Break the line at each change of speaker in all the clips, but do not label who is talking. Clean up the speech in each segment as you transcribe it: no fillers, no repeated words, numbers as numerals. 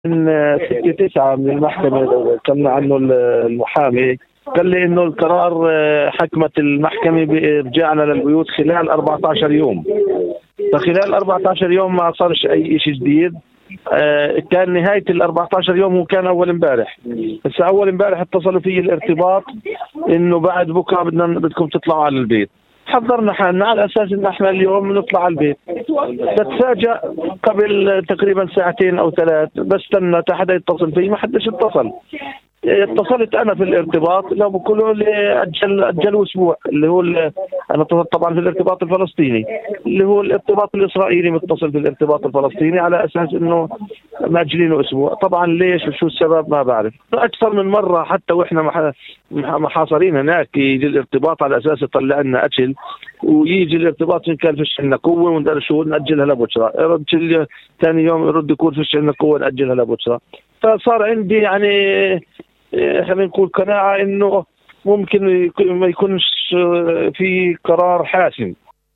من 6/9 من المحكمة كان عنه المحامي، قال لي انه القرار حكمت المحكمة برجعنا للبيوت خلال 14 يوم. فخلال 14 يوم ما صارش اي شيء جديد. كان نهاية ال 14 يوم هو كان اول امبارح، بس اول امبارح اتصلوا في الارتباط انه بعد بكره بدكم تطلعوا على البيت. حضرنا حالنا على اساس ان احنا اليوم نطلع على البيت. بتفاجأ قبل تقريبا ساعتين او 3 بستنى حدا يتصل فيه، ما حدش اتصل. اتصلت انا في الارتباط، لو بقولوا لي اجلوا اسبوع، اللي هو انا اتصلت طبعا في الارتباط الفلسطيني، اللي هو الارتباط الاسرائيلي متصل بالارتباط الفلسطيني على اساس انه ماجلينه اسبوع. طبعا ليش وشو السبب ما بعرف. اكثر من مره حتى واحنا محاصرين هناك يجي الارتباط على اساس يطلع لنا اكل، ويجي الارتباط ان كان فيش عندنا قوه وندير شو ناجلها لبكره، يرد ثاني يوم يرد يكون فيش عندنا قوه ناجلها لبكره. فصار عندي يعني خلينا نقول قناعة إنه ممكن ما يكونش في قرار حاسم.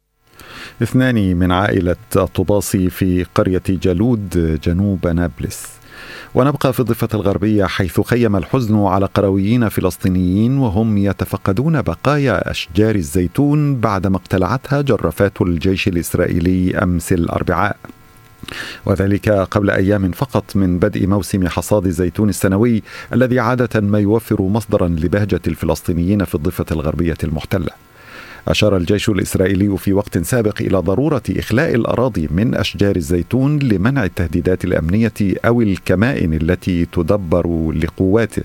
2 من عائلة الطباصي في قرية جالود جنوب نابلس. ونبقى في الضفة الغربية، حيث خيم الحزن على قرويين فلسطينيين وهم يتفقدون بقايا أشجار الزيتون بعدما اقتلعتها جرافات الجيش الإسرائيلي أمس الأربعاء، وذلك قبل أيام فقط من بدء موسم حصاد الزيتون السنوي الذي عادة ما يوفر مصدرا لبهجة الفلسطينيين في الضفة الغربية المحتلة. أشار الجيش الإسرائيلي في وقت سابق إلى ضرورة إخلاء الأراضي من أشجار الزيتون لمنع التهديدات الأمنية أو الكمائن التي تدبر لقواته،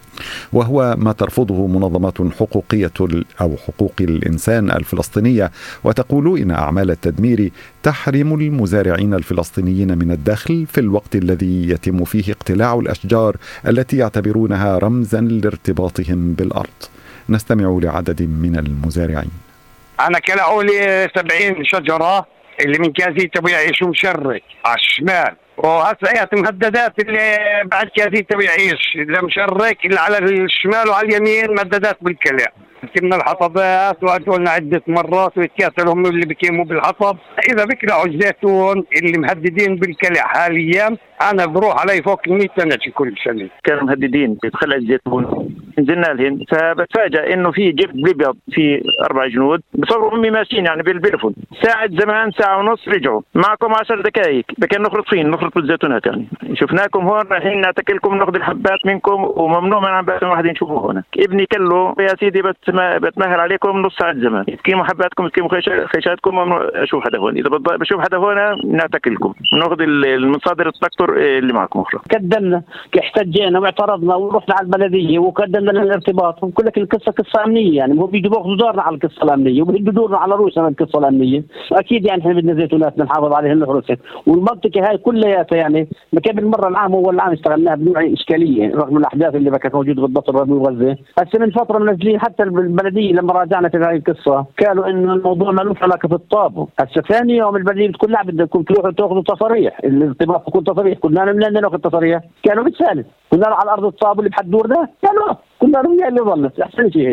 وهو ما ترفضه منظمات حقوقية أو حقوق الإنسان الفلسطينية، وتقول إن أعمال التدمير تحرم المزارعين الفلسطينيين من الدخل في الوقت الذي يتم فيه اقتلاع الأشجار التي يعتبرونها رمزا لارتباطهم بالأرض. نستمع لعدد من المزارعين.
أنا كلعوا لي 70 شجرة اللي من كازيت أبو يعيش مشرك على الشمال، وهسه مهددات اللي بعد كازيت أبو يعيش اللي مشرك اللي على الشمال وعلى اليمين مهددات بالكلع. كنا الحطبات وأجولنا عدة مرات ويتكاتلوا هم اللي بيقيموا بالحطب. إذا بكلعوا الزيتون اللي مهددين بالكلع حاليا أنا بروح علي فوق 100 طن كل سنة.
كانوا مهددين بخلع الزيتون، نزلنا لهن فبتفاجأ إنه في جيب أبيض في 4 جنود بصوروا أمي ماشيين يعني بالبلفون. ساعة زمان ساعة ونص رجعوا معكم 10 دقائق بكن نخرط بالزيتونات يعني. شفناكم هون رايحين نتكلكم ناخذ الحبات منكم وممنوع من عم واحد نشوفوه هنا. ابني كله يا سيدي بتمهل عليكم نص ساعة زمان. تقيموا حباتكم تقيموا خيشاتكم ممنوع أشوف حدا هون. إذا بشوف حدا هون نتكلكم ناخذ المصادر التكتر اللي معكم أخرى.
قدمنا احتجينا واعترضنا ورحنا على البلدية وقدمنا للارتباط، وكل لك القصة قصة أمنية يعني، هو بيجوا بياخذوا دورنا على القصة الأمنية وبيجوا دورنا على رؤوسنا القصة الأمنية. أكيد يعني إحنا بدنا زيتوناتنا نحافظ عليها نحرسها، والمنطقة هاي كلها يعني ما كان بالمرة العام هو العام اشتغلناها بنوع إشكالية رغم الأحداث اللي كانت موجودة بالضفة الغربية وغزة. هسه من فترة منزلين حتى البلدية لما راجعنا في هاي القصة قالوا إنه الموضوع ما له علاقة في الطابو. هسه ثاني يوم البلدية بتقول لا بدكم تروحوا تاخذوا تصاريح، الارتباط بكون تصاريح. قلنا لهم لن ناخذ تصاريح، كانوا بالثالث قلنا له على أرض الطابو اللي بحد دور ده، قالوا كنا رؤيا اللي ظلت أحسن شيء هيك.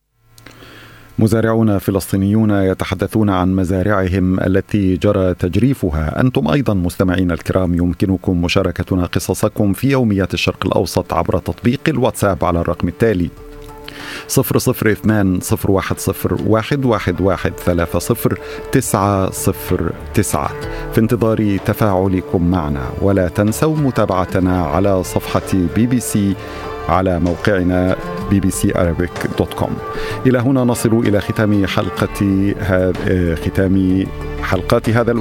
مزارعون فلسطينيون يتحدثون عن مزارعهم التي جرى تجريفها. أنتم أيضا مستمعين الكرام يمكنكم مشاركتنا قصصكم في يوميات الشرق الأوسط عبر تطبيق الواتساب على الرقم التالي 002-010-11130-909 في انتظار تفاعلكم معنا. ولا تنسوا متابعتنا على صفحة BBC على موقعنا bbcarabic.com. إلى هنا نصل إلى ختام حلقات هذا